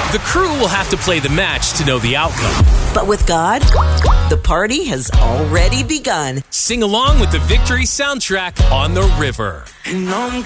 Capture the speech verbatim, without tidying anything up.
The crew will have to play the match to know the outcome. But with God, the party has already begun. Sing along with the victory soundtrack on the river. And I'm